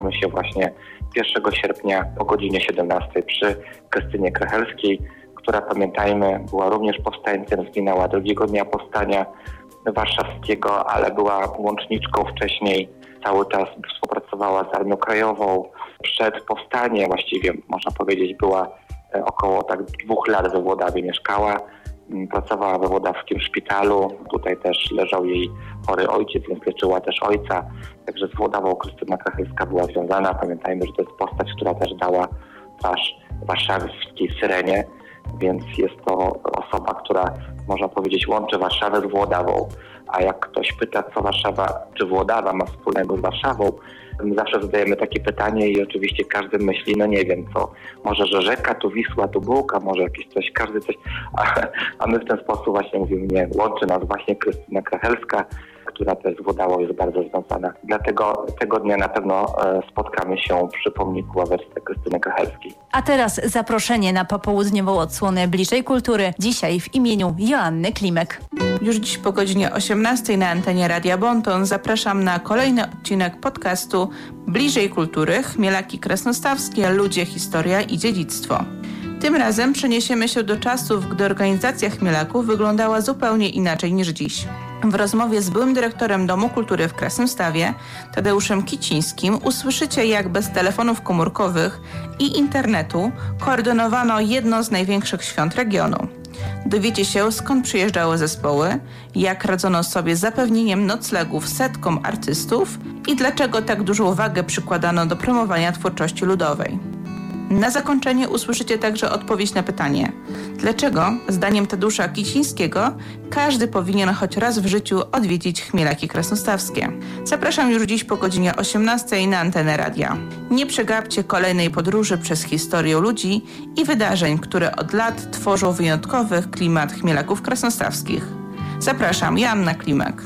się właśnie 1 sierpnia o godzinie 17 przy Krystynie Krychelskiej, która, pamiętajmy, była również powstańcem, zginęła drugiego dnia powstania warszawskiego, ale była łączniczką wcześniej, cały czas współpracowała z Armią Krajową. Przed powstaniem właściwie, można powiedzieć, była około 2 lat we Włodawie mieszkała. Pracowała we włodawskim szpitalu. Tutaj też leżał jej chory ojciec, więc leczyła też ojca. Także z Włodawą Krystyna Krychelska była związana. Pamiętajmy, że to jest postać, która też dała twarz warszawskiej Syrenie, więc jest to osoba, która, można powiedzieć, łączy Warszawę z Włodawą. A jak ktoś pyta, co Warszawa, czy Włodawa ma wspólnego z Warszawą, my zawsze zadajemy takie pytanie i oczywiście każdy myśli, no nie wiem co, może że rzeka, tu Wisła, tu Bułka, może jakieś coś, każdy coś, a my w ten sposób właśnie mówimy, nie, łączy nas właśnie Krystyna Krychelska, która też z Włodawą jest bardzo związana. Dlatego tego dnia na pewno spotkamy się przy pomniku Wawersce Krystyny Krychelskiej. A teraz zaproszenie na popołudniową odsłonę Bliżej Kultury. Dzisiaj w imieniu Joanny Klimek. Już dziś po godzinie 18 na antenie Radia Bonton zapraszam na kolejny odcinek podcastu Bliżej Kultury. Chmielaki kresnostawskie, ludzie, historia i dziedzictwo. Tym razem przeniesiemy się do czasów, gdy organizacja chmielaków wyglądała zupełnie inaczej niż dziś. W rozmowie z byłym dyrektorem Domu Kultury w Krasnymstawie, Tadeuszem Kicińskim, usłyszycie, jak bez telefonów komórkowych i internetu koordynowano jedno z największych świąt regionu. Dowiecie się, skąd przyjeżdżały zespoły, jak radzono sobie z zapewnieniem noclegów setkom artystów i dlaczego tak dużą uwagę przykładano do promowania twórczości ludowej. Na zakończenie usłyszycie także odpowiedź na pytanie, dlaczego, zdaniem Tadeusza Kicińskiego, każdy powinien choć raz w życiu odwiedzić Chmielaki Kresnostawskie. Zapraszam już dziś po godzinie 18 na antenę radia. Nie przegapcie kolejnej podróży przez historię ludzi i wydarzeń, które od lat tworzą wyjątkowy klimat Chmielaków Kresnostawskich. Zapraszam, Joanna Klimek.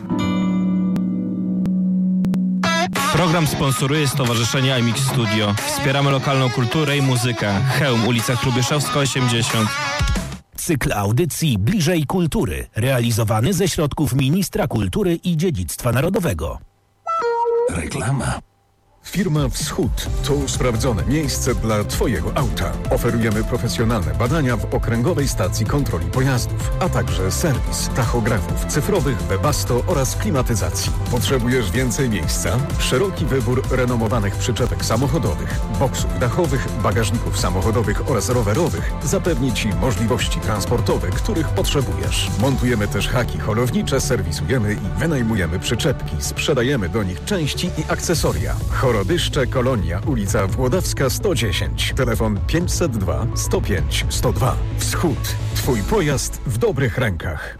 Program sponsoruje Stowarzyszenie iMix Studio. Wspieramy lokalną kulturę i muzykę. Chełm, ulica Hrubieszowska 80. Cykl audycji Bliżej Kultury, realizowany ze środków Ministra Kultury i Dziedzictwa Narodowego. Reklama. Firma Wschód to sprawdzone miejsce dla Twojego auta. Oferujemy profesjonalne badania w Okręgowej Stacji Kontroli Pojazdów, a także serwis tachografów cyfrowych, Webasto oraz klimatyzacji. Potrzebujesz więcej miejsca? Szeroki wybór renomowanych przyczepek samochodowych, boksów dachowych, bagażników samochodowych oraz rowerowych zapewni Ci możliwości transportowe, których potrzebujesz. Montujemy też haki holownicze, serwisujemy i wynajmujemy przyczepki, sprzedajemy do nich części i akcesoria. Chorodyszcze, Kolonia, ulica Włodawska 110. Telefon 502 105 102. Wschód. Twój pojazd w dobrych rękach.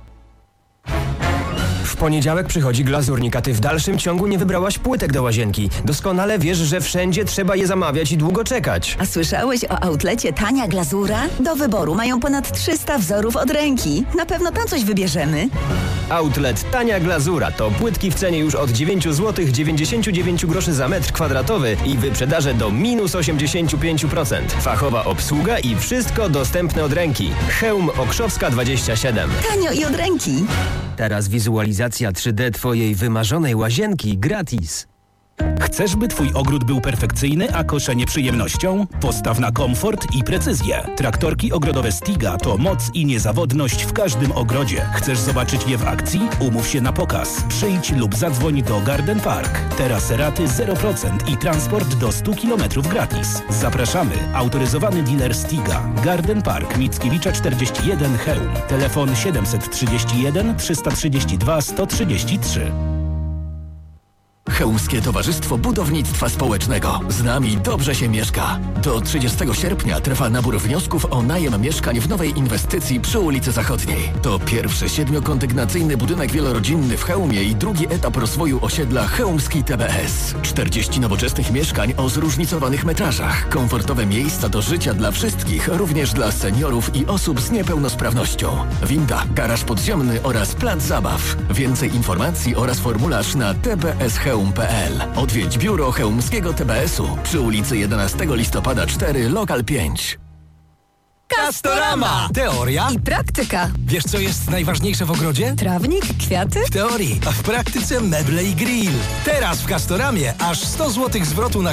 W poniedziałek przychodzi glazurnik, a ty w dalszym ciągu nie wybrałaś płytek do łazienki. Doskonale wiesz, że wszędzie trzeba je zamawiać i długo czekać. A słyszałeś o outlecie Tania Glazura? Do wyboru mają ponad 300 wzorów od ręki. Na pewno tam coś wybierzemy. Outlet Tania Glazura to płytki w cenie już od 9 zł 99 groszy za metr kwadratowy i wyprzedaże do minus 85%. Fachowa obsługa i wszystko dostępne od ręki. Chełm Okrzowska 27. Tanio i od ręki. Teraz wizualizacja 3D twojej wymarzonej łazienki gratis. Chcesz, by Twój ogród był perfekcyjny, a koszenie przyjemnością? Postaw na komfort i precyzję. Traktorki ogrodowe Stiga to moc i niezawodność w każdym ogrodzie. Chcesz zobaczyć je w akcji? Umów się na pokaz. Przyjdź lub zadzwoń do Garden Park. Teraz raty 0% i transport do 100 km gratis. Zapraszamy. Autoryzowany dealer Stiga. Garden Park Mickiewicza 41 Chełm. Telefon 731 332 133. Chełmskie Towarzystwo Budownictwa Społecznego. Z nami dobrze się mieszka. Do 30 sierpnia trwa nabór wniosków o najem mieszkań w nowej inwestycji przy ulicy Zachodniej. To pierwszy 7-kondygnacyjny budynek wielorodzinny w Chełmie i drugi etap rozwoju osiedla Chełmski TBS. 40 nowoczesnych mieszkań o zróżnicowanych metrażach. Komfortowe miejsca do życia dla wszystkich, również dla seniorów i osób z niepełnosprawnością. Winda, garaż podziemny oraz plac zabaw. Więcej informacji oraz formularz na tbschełm.pl. Odwiedź biuro Chełmskiego TBS-u przy ulicy 11 listopada 4, lokal 5. Castorama! Teoria i praktyka. Wiesz, co jest najważniejsze w ogrodzie? Trawnik, kwiaty? W teorii, a w praktyce meble i grill. Teraz w Castoramie aż 100 zł zwrotu na